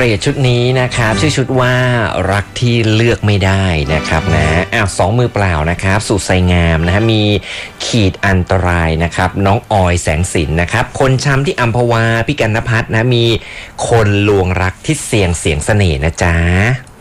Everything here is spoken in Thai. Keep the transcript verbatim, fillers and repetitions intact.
รตชุดนี้นะครับชื่อชุดว่ารักที่เลือกไม่ได้นะครับนะอ้าวสองมือเปล่านะครับสุดไซงามนะฮะมีขีดอันตรายนะครับน้องออยแสงสินนะครับคนช้ำที่อัมพวาพี่กันณภัทรนะมีคนลวงรักที่เสียงเสียงเสน่ห์นะจ๊ะ